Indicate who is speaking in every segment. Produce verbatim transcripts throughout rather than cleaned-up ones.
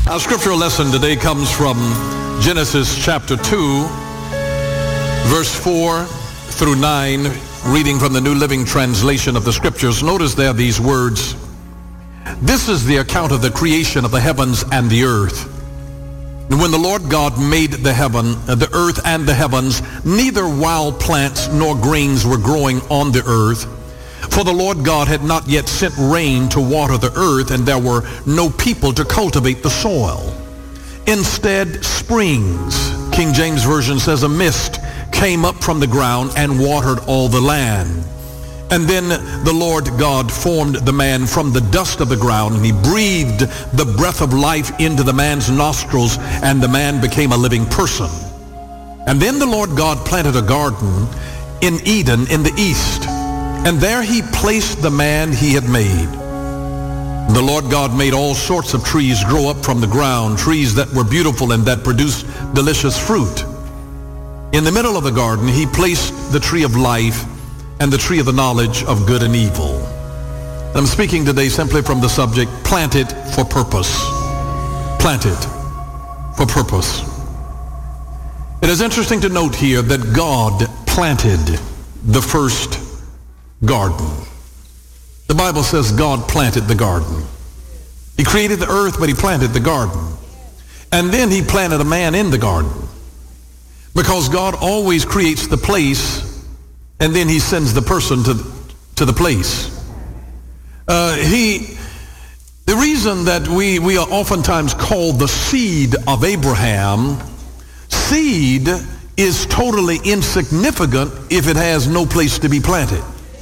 Speaker 1: Our scriptural lesson today comes from Genesis chapter two, verse four through nine, reading from the New Living Translation of the scriptures. Notice there these words. This is the account of the creation of the heavens and the earth. When the Lord God made the heaven, the earth and the heavens, neither wild plants nor grains were growing on the earth. For the Lord God had not yet sent rain to water the earth, and there were no people to cultivate the soil. Instead, springs, King James Version says, a mist came up from the ground and watered all the land. And then the Lord God formed the man from the dust of the ground, and he breathed the breath of life into the man's nostrils, and the man became a living person. And then the Lord God planted a garden in Eden in the east, and there he placed the man he had made. The Lord God made all sorts of trees grow up from the ground, trees that were beautiful and that produced delicious fruit. In the middle of the garden, he placed the tree of life and the tree of the knowledge of good and evil. I'm speaking today simply from the subject, planted for purpose. Planted for purpose. It is interesting to note here that God planted the first garden. The Bible says God planted the garden. He created the earth, but he planted the garden. And then he planted a man in the garden. Because God always creates the place, and then he sends the person to, to the place. Uh, he, the reason that we, we are oftentimes called the seed of Abraham, seed is totally insignificant if it has no place to be planted.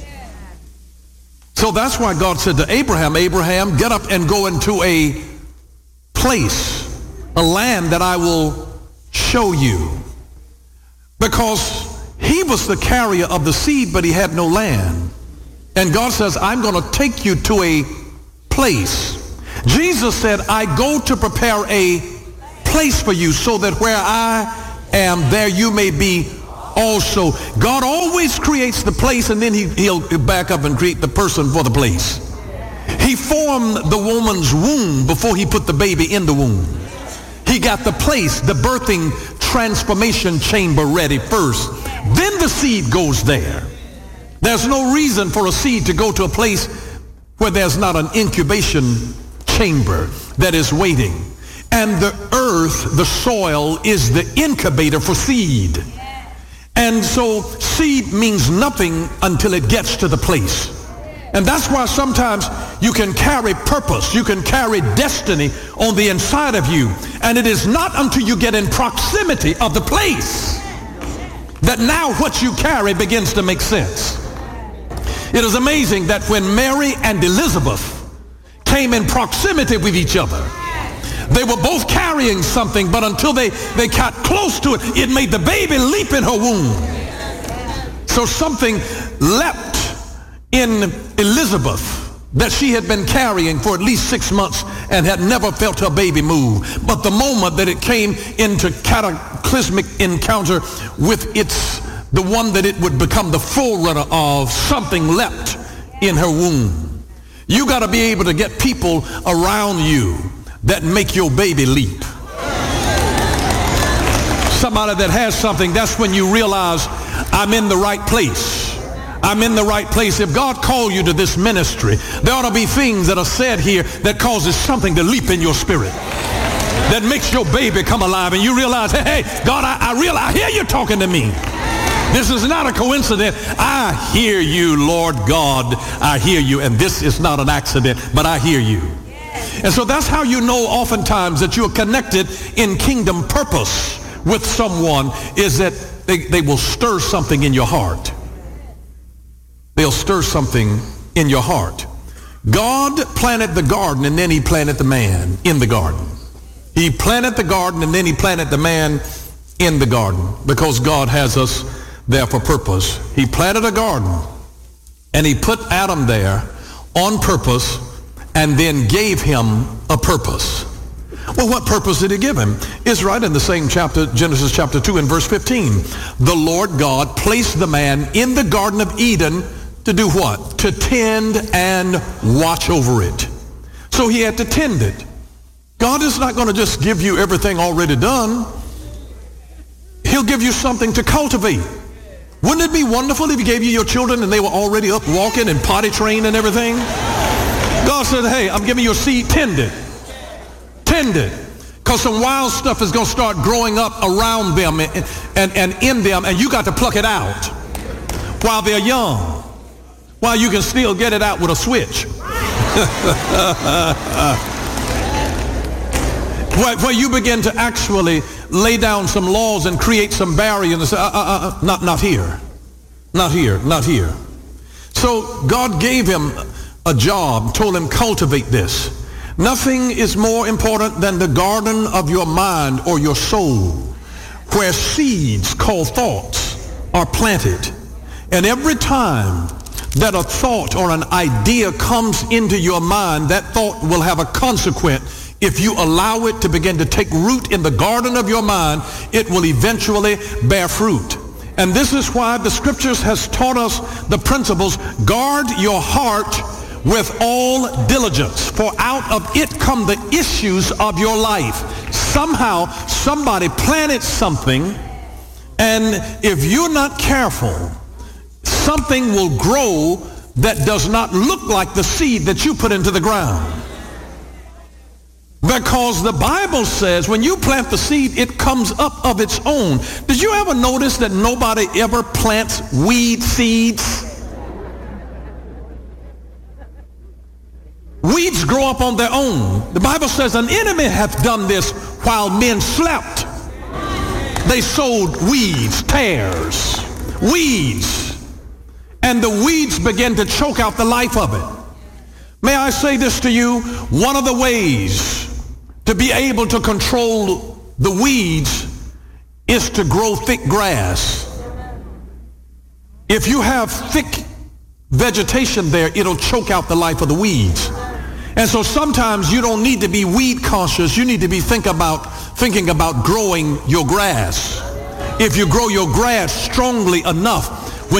Speaker 1: So that's why God said to Abraham, Abraham, get up and go into a place, a land that I will show you. Because he was the carrier of the seed, but he had no land. And God says, I'm going to take you to a place. Jesus said, I go to prepare a place for you so that where I am, there you may be also. God always creates the place, and then he, he'll back up and create the person for the place. He formed the woman's womb before he put the baby in the womb. He got the place, the birthing transformation chamber ready first. Then the seed goes there. There's no reason for a seed to go to a place where there's not an incubation chamber that is waiting. And the earth, the soil, is the incubator for seed. And so seed means nothing until it gets to the place. And that's why sometimes you can carry purpose, you can carry destiny on the inside of you. And it is not until you get in proximity of the place that now what you carry begins to make sense. It is amazing that when Mary and Elizabeth came in proximity with each other, they were both carrying something, but until they, they got close to it, it made the baby leap in her womb. So something leapt in Elizabeth that she had been carrying for at least six months and had never felt her baby move. But the moment that it came into cataclysmic encounter with its, the one that it would become the forerunner of, something leapt in her womb. You got to be able to get people around you that make your baby leap. Somebody that has something, that's when you realize I'm in the right place. I'm in the right place. If God called you to this ministry, there ought to be things that are said here that causes something to leap in your spirit, that makes your baby come alive, and you realize, hey, hey God, I, I realize, I hear you talking to me. This is not a coincidence. I hear you, Lord God. I hear you, and this is not an accident, but I hear you. And so that's how you know oftentimes that you're connected in kingdom purpose with someone, is that they, they will stir something in your heart. They'll stir something in your heart. God planted the garden, and then he planted the man in the garden. He planted the garden, and then he planted the man in the garden, because God has us there for purpose. He planted a garden, and he put Adam there on purpose, and then gave him a purpose. Well, what purpose did he give him? It's right in the same chapter, Genesis chapter two and verse fifteen. The Lord God placed the man in the Garden of Eden to do what? To tend and watch over it. So he had to tend it. God is not going to just give you everything already done. He'll give you something to cultivate. Wouldn't it be wonderful if he gave you your children and they were already up walking and potty trained and everything? God said, hey, I'm giving you a seed, tend it. Tend it. Because some wild stuff is going to start growing up around them and, and, and in them, and you got to pluck it out while they're young, while you can still get it out with a switch. where, where you begin to actually lay down some laws and create some barriers and say, uh, uh, uh, not, not here, not here, not here. So God gave him a job, told him cultivate this. Nothing is more important than the garden of your mind or your soul, where seeds called thoughts are planted. And every time that a thought or an idea comes into your mind, that thought will have a consequence. If you allow it to begin to take root in the garden of your mind, it will eventually bear fruit. And this is why the scriptures has taught us the principles, guard your heart with all diligence, for out of it come the issues of your life. Somehow somebody planted something, and if you're not careful, something will grow that does not look like the seed that you put into the ground. Because the Bible says when you plant the seed, it comes up of its own. Did you ever notice that nobody ever plants weed seeds? Weeds grow up on their own. The Bible says an enemy hath done this while men slept. They sowed weeds, tares, weeds, and the weeds began to choke out the life of it. May I say this to you? One of the ways to be able to control the weeds is to grow thick grass. If you have thick vegetation there, it'll choke out the life of the weeds. And so sometimes you don't need to be weed conscious. You need to be think about, thinking about growing your grass. If you grow your grass strongly enough,